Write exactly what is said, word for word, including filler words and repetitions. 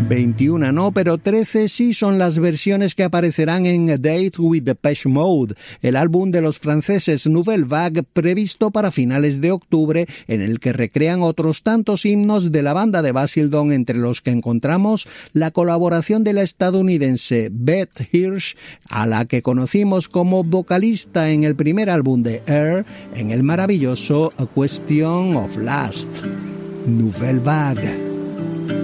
veintiuna no, pero trece sí son las versiones que aparecerán en A Date with Depeche Mode, el álbum de los franceses Nouvelle Vague, previsto para finales de octubre, en el que recrean otros tantos himnos de la banda de Basildon, entre los que encontramos la colaboración de la estadounidense Beth Hirsch, a la que conocimos como vocalista en el primer álbum de Air, en el maravilloso A Question of Lust. Nouvelle Vague.